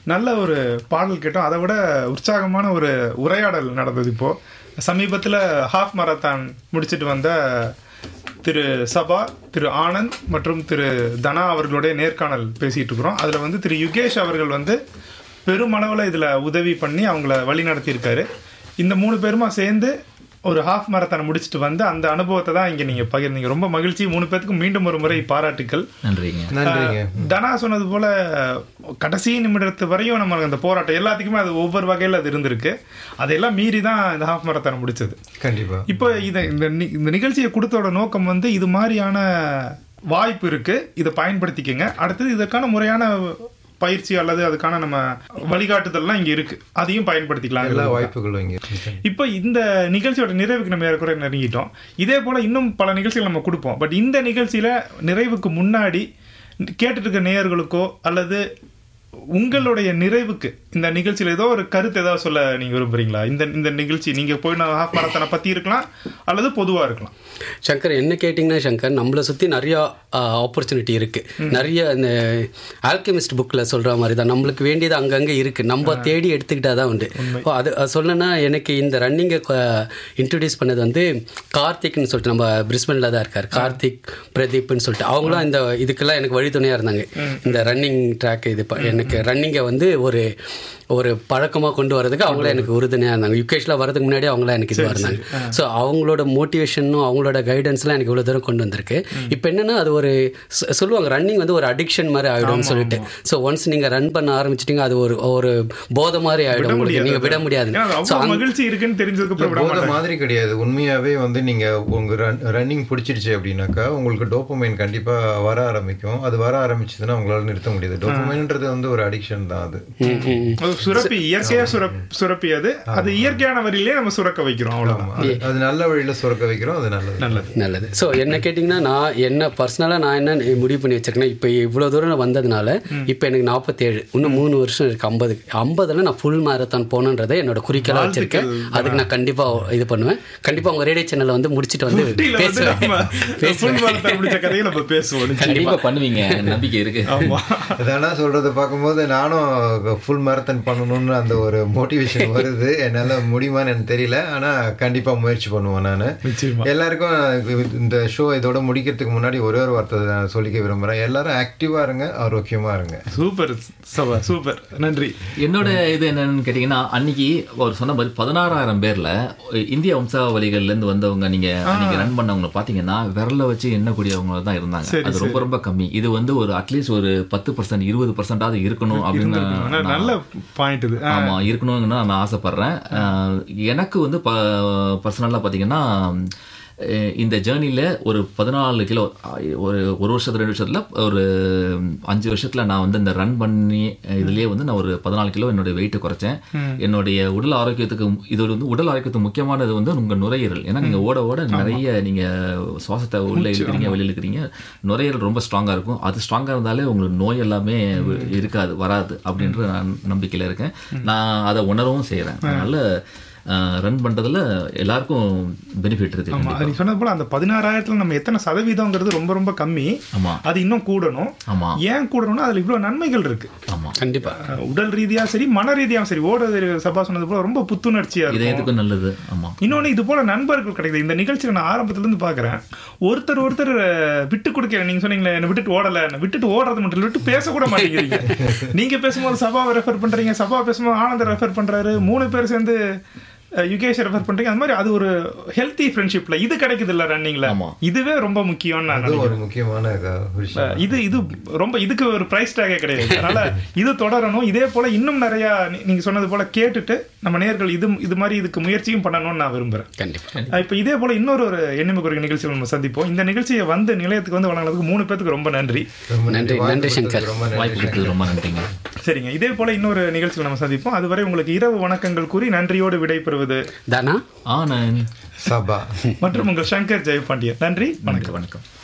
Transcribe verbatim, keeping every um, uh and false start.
நல்ல ஒரு பாடல் கேட்டோம். அதை விட உற்சாகமான ஒரு உரையாடல் நடந்தது. இப்போது சமீபத்தில் ஹாஃப் மாரத்தான் முடிச்சுட்டு வந்த திரு சபா, திரு ஆனந்த் மற்றும் திரு தனா அவர்களுடைய நேர்காணல் பேசிகிட்டு இருக்கிறோம். அதில் வந்து திரு யுகேஷ் அவர்கள் வந்து பெருமளவில் இதில் உதவி பண்ணி அவங்கள வழி நடத்தியிருக்காரு. இந்த மூணு பேருமா சேர்ந்து ஒரு ஹாஃப் மாரத்தானை முடிச்சுட்டு வந்து அந்த அனுபவத்தை தான் இங்கே நீங்கள் பகிர்ந்தீங்க. ரொம்ப மகிழ்ச்சி. மூணு பேருக்கும் மீண்டும் ஒரு முறை பாராட்டுக்கள். நன்றிங்க. நன்றிங்க. தனா சொன்னது போல கடைசி நிமிடத்து வரையும் நம்ம அந்த போராட்டம் எல்லாத்துக்குமே அது ஒவ்வொரு வகையில் அது இருந்திருக்கு. அதையெல்லாம் மீறி தான் இந்த ஹாஃப் மாரத்தானை முடிச்சது. கண்டிப்பா. இப்போ இதை இந்த நிகழ்ச்சியை கொடுத்தோட நோக்கம் வந்து இது மாதிரியான வாய்ப்பு இருக்கு, இதை பயன்படுத்திக்கங்க. அடுத்தது இதற்கான முறையான பயிற்சி அல்லது அதுக்கான நம்ம வழிகாட்டுதல்லாம் இங்க இருக்கு, அதையும் பயன்படுத்திக்கலாம். எல்லா வாய்ப்புகளும் இங்க இருக்கு. இப்போ இந்த நிகழ்ச்சியோட நிறைவுக்கு நம்ம ஏற்கனவே நெருங்கிட்டோம். இதே போல இன்னும் பல நிகழ்ச்சிகள் நம்ம கொடுப்போம். பட் இந்த நிகழ்ச்சியில நிறைவுக்கு முன்னாடி கேட்டுட்டு இருக்க நேயர்களுக்கோ அல்லது உங்களுடைய நிறைவுக்கு இந்த நிகழ்ச்சியில் ஏதோ ஒரு கருத்து ஏதாவது சொல்ல நீங்க விரும்புறீங்களா? இந்த இந்த நிகழ்ச்சி நீங்க போய் நான் ஹாஃப் மாரத்தானை பத்தி இருக்கலாம் அல்லது பொதுவா இருக்கலாம். சங்கர், என்ன கேட்டிங்கன்னா சங்கர், நம்மளை சுற்றி நிறையா ஆப்பர்ச்சுனிட்டி இருக்குது. நிறைய இந்த ஆல்கெமிஸ்ட் புக்கில் சொல்கிற மாதிரி தான் நம்மளுக்கு வேண்டியது அங்கங்கே இருக்குது, நம்ம தேடி எடுத்துக்கிட்டா தான் உண்டு. அது சொல்லணும்னா எனக்கு இந்த ரன்னிங்கை இன்ட்ரடியூஸ் பண்ணது வந்து கார்த்திக்னு சொல்லிட்டு நம்ம பிரிஸ்பனில் தான் இருக்கார், கார்த்திக் பிரதீப்னு சொல்லிட்டு. அவங்களும் இந்த இதுக்கெல்லாம் எனக்கு வழித்துணையாக இருந்தாங்க. இந்த ரன்னிங் ட்ராக் இது எனக்கு ரன்னிங்கை வந்து ஒரு ஒரு பழக்கமாக கொண்டு வரதுக்கு அவங்களே எனக்கு உறுதுணையாக இருந்தாங்க. யுகேஷில் வரதுக்கு முன்னாடி அவங்களாம் எனக்கு இதுவாக இருந்தாங்க. ஸோ அவங்களோட மோட்டிவேஷனும் அவங்களோட கைடன்ஸ்லாம் எனக்கு இவ்வளோ தூரம் கொண்டு வந்திருக்கு. இப்போ என்னென்னா அது ஒரு சொல்லுவாங்க ரன்னிங் வந்து ஒரு அடிக்ஷன் மாதிரி ஆகிடும்னு சொல்லிட்டு. ஸோ ஒன்ஸ் நீங்கள் ரன் பண்ண ஆரம்பிச்சிட்டிங்க அது ஒரு ஒரு போதை மாதிரி ஆகிடும், உங்களுக்கு நீங்கள் விட முடியாது. மகிழ்ச்சி இருக்குன்னு தெரிஞ்சதுக்கு போதை மாதிரி கிடையாது. உண்மையாகவே வந்து நீங்கள் உங்கள் ரன் ரன்னிங் பிடிச்சிருச்சு அப்படின்னாக்கா உங்களுக்கு டோபமைன் கண்டிப்பாக வர ஆரம்பிக்கும். அது வர ஆரம்பிச்சதுன்னா உங்களால் நிறுத்த முடியாது. டோபமைன்ன்றது வந்து ஒரு அடிக்ஷன் தான். அது சுரப்பி, இயற்கையா சுரப்பி, அது அது இயற்கையான வழியிலே நம்ம சுரக்க வைக்கிறோம். அவ்வளவுதான். அது நல்ல வழியில சுரக்க வைக்கிறோம். அது நல்லது நல்லது நல்லது. ஸோ என்ன கேட்டிங்கன்னா நான் என்ன பர்சனலாக நான் என்ன முடிவு பண்ணி வச்சிருக்கேன், இப்போ இவ்வளோ தூரம் வந்ததுனால இப்போ எனக்கு நாற்பத்தேழு, இன்னும் மூணு வருஷம் இருக்குது ஐம்பது. ஐம்பதுல நான் ஃபுல் மாரத்தான் போகணுன்றதை என்னோட குறிக்கோளாக வச்சிருக்கேன். அதுக்கு நான் கண்டிப்பாக இது பண்ணுவேன். கண்டிப்பாக உங்கள் ரேடியோ சேனலில் வந்து முடிச்சுட்டு வந்து பேசுவேன். கண்டிப்பாக பண்ணுவீங்க, நம்பிக்கை இருக்கு. இதெல்லாம் சொல்றதை பார்க்கும்போது நானும் ஃபுல் மாரத்தான் பண்ணணும்னு அந்த ஒரு மோட்டிவேஷன் வருது. என்னால் முடியுமான்னு எனக்கு தெரியல, ஆனால் கண்டிப்பாக முயற்சி பண்ணுவேன் நான். எல்லாருக்கும் இந்த ஷோ இதோட முடிக்கிறதுக்கு முன்னாடி ஒரே ஒரு வார்த்தை நான் சொல்லிக்க விரும்புகிறேன். எல்லாரும் ஆக்டிவாக இருங்க, ஆரோக்கியமாக இருங்க. சூப்பர் சபா, சூப்பர், நன்றி. என்னோட இது என்னன்னு கேட்டிங்கன்னா, அன்னைக்கு ஒரு சொன்ன மாதிரி பதினாறாயிரம் பேரில் இந்திய வம்சாவளிகள்லேருந்து வந்தவங்க நீங்கள் நீங்கள் ரன் பண்ணவங்க பார்த்தீங்கன்னா விரலை வச்சு எண்ணக்கூடியவங்க தான் இருந்தாங்க. அது ரொம்ப ரொம்ப கம்மி. இது வந்து ஒரு அட்லீஸ்ட் ஒரு பத்து பர்சன்ட் இருபது பர்சன்டாவது இருக்கணும் அப்படின்னு நல்ல பாயிண்ட் இது. ஆமா, இருக்கணும்னு நான் ஆசைப்படுறேன். எனக்கு வந்து பர்சனலாக பார்த்தீங்கன்னா இந்த ஜேர்னியில் ஒரு பதினாலு கிலோ ஒரு ஒரு வருஷத்துல ரெண்டு வருஷத்துல ஒரு அஞ்சு வருஷத்துல நான் வந்து இந்த ரன் பண்ணி இதுலயே வந்து நான் ஒரு பதினாலு கிலோ என்னுடைய வெயிட்டை குறைச்சேன். என்னுடைய உடல் ஆரோக்கியத்துக்கு இது வந்து உடல் ஆரோக்கியத்துக்கு முக்கியமானது வந்து உங்க நுரையீரல். ஏன்னா நீங்க ஓட ஓட நிறைய நீங்க சுவாசத்தை உள்ள இழுக்கிறீங்க, வெளியில் இருக்கிறீங்க. நுரையீரல் ரொம்ப ஸ்ட்ராங்கா இருக்கும். அது ஸ்ட்ராங்கா இருந்தாலே உங்களுக்கு நோய் எல்லாமே இருக்காது, வராது அப்படின்ற நான் நம்பிக்கையில இருக்கேன். நான் அதை உணரவும் செய்யறேன். அதனால ரன் பண்றதுல எல்லாருக்கும் பெனிஃபிட் இருக்கு. ஆமா, நீ சொன்னது போல அந்த பதினாறாயிரத்துல நம்ம எத்தனை சதவீதம்ங்கிறது ரொம்ப ரொம்ப கம்மி. ஆமா, அது இன்னும் கூடணும். ஆமா, ஏன் கூடணும்னா அதுல இவ்வளவு நன்மைகள் இருக்கு. ஆமா, கண்டிப்பா. உடல் ரீதியா சரி, மன ரீதியாவும் சரி, ஓட சபா சொன்னது போல ரொம்ப புத்துணர்ச்சியா இருக்கும், இதயத்துக்கும் நல்லது. ஆமா. இன்னொன்னு இது போல நண்பர்கள் கிடைக்குது. இந்த நிகழ்ச்சியில நான் ஆரம்பத்துல இருந்து பாக்குறேன், ஒருத்தர் ஒருத்தர் விட்டு கொடுக்க. நீங்க சொன்னீங்களே என்ன விட்டுட்டு ஓடல, விட்டுட்டு ஓடுறது மட்டும் விட்டு பேச கூட மாட்டேங்கிறீங்க. நீங்க பேசும்போது சபாவை ரெஃபர் பண்றீங்க, சபா பேசும்போது ஆனந்த ரெஃபர் பண்றாரு, மூணு பேர் சேர்ந்து யுகேஷ் ரெஃபர் பண்றீங்க. அது மாதிரி அது ஒரு ஹெல்த்தி ஃப்ரெண்ட்ஷிப்ல இது கிடைக்குது இல்ல ரன்னிங்ல. இதுவே ரொம்ப முக்கியம். ஒரு முக்கியமான இது இது ரொம்ப இதுக்கு ஒரு பிரைஸ் டேகே கிடையாது. அதனால இது தொடரணும். இதே போல இன்னும் நிறைய நீங்க சொன்னது போல கேட்டுட்டு நம்ம நேயர்கள் இது இது மாதிரி இதுக்கு முயற்சியும் பண்ணணும்னு நான் விரும்புறேன். கண்டிப்பா. இப்ப இதே போல இன்னொரு ஒரு எண்ணிம குறைக்க நிகழ்ச்சியில் நம்ம சந்திப்போம். இந்த நிகழ்ச்சியை வந்து நிலையத்துக்கு வந்து வழங்கினதுக்கு மூணு பேருக்கு ரொம்ப நன்றி. நன்றி நன்றி சங்கர், வாய்ப்புக்கு ரொம்ப நன்றிங்க. சரிங்க, இதே போல இன்னொரு நிகழ்ச்சியில் நம்ம சந்திப்போம். அதுவரை உங்களுக்கு இரவு வணக்கங்கள் கூறி நன்றியோடு விடைபெறுவது தானா, ஆனந்த், சபா மற்றும் உங்கள் சங்கர் ஜெயபாண்டியன். நன்றி, வணக்கம். வணக்கம்.